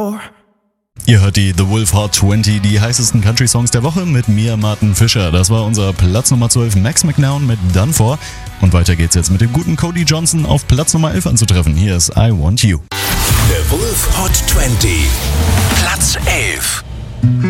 Ihr hört die The Wolf Hot 20, die heißesten Country-Songs der Woche mit mir, Martin Fischer. Das war unser Platz Nummer 12, Max McNown mit Done For. Und weiter geht's jetzt mit dem guten Cody Johnson auf Platz Nummer 11 anzutreffen. Hier ist I Want You. The Wolf Hot 20, Platz 11.